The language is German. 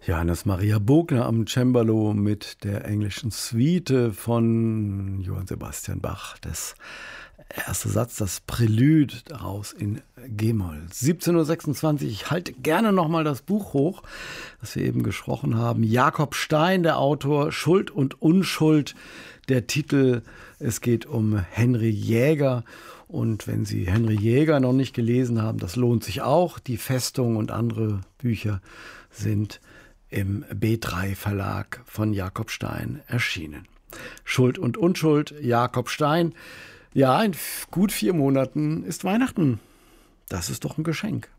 Johannes Maria Bogner am Cembalo mit der englischen Suite von Johann Sebastian Bach. Das erste Satz, das Prälude daraus in G-Moll. 17.26 Uhr. Ich halte gerne nochmal das Buch hoch, das wir eben gesprochen haben. Jakob Stein, der Autor, Schuld und Unschuld. Der Titel, es geht um Henry Jäger. Und wenn Sie Henry Jäger noch nicht gelesen haben, das lohnt sich auch. Die Festung und andere Bücher sind im B3 Verlag von Jakob Stein erschienen. Schuld und Unschuld, Jakob Stein. Ja, in gut 4 Monaten ist Weihnachten. Das ist doch ein Geschenk.